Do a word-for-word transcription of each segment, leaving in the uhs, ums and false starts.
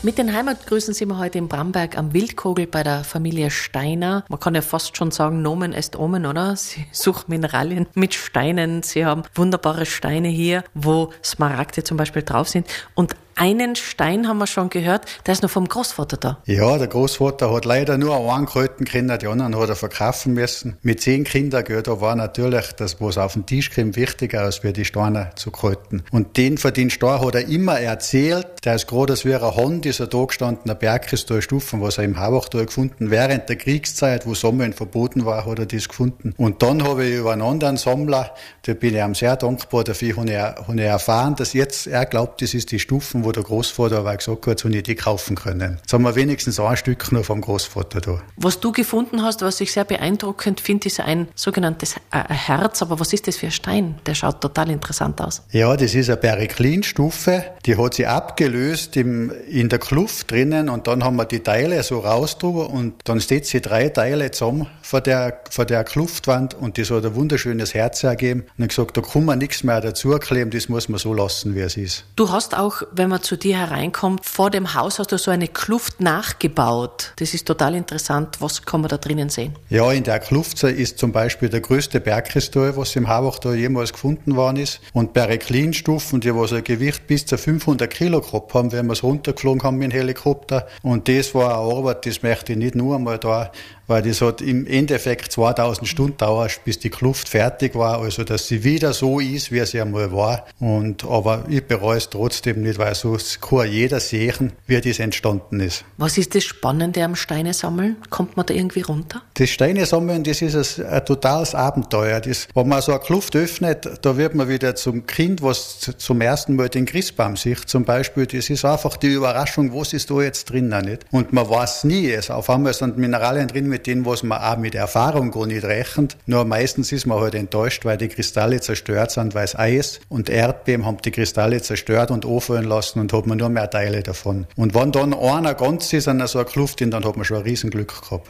Mit den Heimatgrüßen sind wir heute in Bramberg am Wildkogel bei der Familie Steiner. Man kann ja fast schon sagen, Nomen est Omen, oder? Sie suchen Mineralien mit Steinen. Sie haben wunderbare Steine hier, wo Smaragde zum Beispiel drauf sind. Und einen Stein haben wir schon gehört, der ist noch vom Großvater da. Ja, der Großvater hat leider nur einen gehalten können, die anderen hat er verkaufen müssen. Mit zehn Kindern, gell, da war natürlich das, was auf den Tisch kommt, wichtiger, als wir die Steine zu halten. Und den für den Stein hat er immer erzählt, der ist gerade als wie ein Hand, ist er da gestanden, ein Bergkristallstufen, was er im Hauachtal gefunden. Während der Kriegszeit, wo Sammeln verboten war, hat er das gefunden. Und dann habe ich über einen anderen Sammler, da bin ich ihm sehr dankbar, dafür habe ich, habe ich erfahren, dass jetzt er glaubt, das ist die Stufen, wo der Großvater aber gesagt hat, soll ich die kaufen können. Jetzt haben wir wenigstens ein Stück noch vom Großvater da. Was du gefunden hast, was ich sehr beeindruckend finde, ist ein sogenanntes Herz. Aber was ist das für ein Stein? Der schaut total interessant aus. Ja, das ist eine Periklinstufe. Die hat sich abgelöst im, in der Kluft drinnen und dann haben wir die Teile so rausgezogen und dann steht sie drei Teile zusammen vor der, vor der Kluftwand und das hat ein wunderschönes Herz ergeben. Und ich gesagt, da kann man nichts mehr dazu kleben, das muss man so lassen, wie es ist. Du hast auch, wenn man zu dir hereinkommt, vor dem Haus hast du so eine Kluft nachgebaut. Das ist total interessant. Was kann man da drinnen sehen? Ja, in der Kluft ist zum Beispiel der größte Bergkristall, was im Hauachtal jemals gefunden worden ist. Und Periklinstufen, die was ein Gewicht bis zu fünfhundert Kilo gehabt haben, wenn wir es runtergeflogen haben mit dem Helikopter. Und das war eine Arbeit, das möchte ich nicht nur einmal da, weil das hat im Endeffekt zweitausend Stunden dauert, bis die Kluft fertig war, also dass sie wieder so ist, wie sie einmal war. Und, aber ich bereue es trotzdem nicht, weil so kann jeder sehen, wie das entstanden ist. Was ist das Spannende am Steine sammeln? Kommt man da irgendwie runter? Das Steine sammeln, das ist ein, ein totales Abenteuer. Das, wenn man so eine Kluft öffnet, da wird man wieder zum Kind, was zum ersten Mal den Christbaum sieht, zum Beispiel. Das ist einfach die Überraschung, was ist da jetzt drinnen, nicht? Und man weiß nie, es auf einmal sind Mineralien drin, mit denen, was man auch mit Erfahrung gar nicht rechnet. Nur meistens ist man halt enttäuscht, weil die Kristalle zerstört sind, weil es Eis und Erdbeben haben die Kristalle zerstört und anfallen lassen und hat man nur mehr Teile davon. Und wenn dann einer ganz ist an so einer Kluft, dann hat man schon ein Riesenglück gehabt.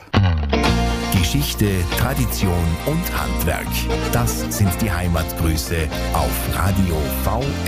Geschichte, Tradition und Handwerk. Das sind die Heimatgrüße auf Radio V